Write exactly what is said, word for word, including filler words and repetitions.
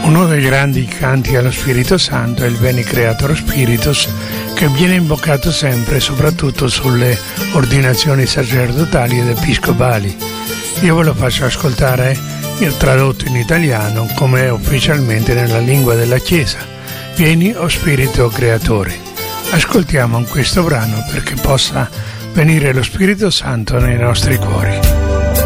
Uno dei grandi canti allo Spirito Santo è il Veni Creator Spiritus, che viene invocato sempre e soprattutto sulle ordinazioni sacerdotali ed episcopali. Io ve lo faccio ascoltare tradotto in italiano come è ufficialmente nella lingua della Chiesa. Vieni, o Spirito Creatore. Ascoltiamo questo brano perché possa venire lo Spirito Santo nei nostri cuori.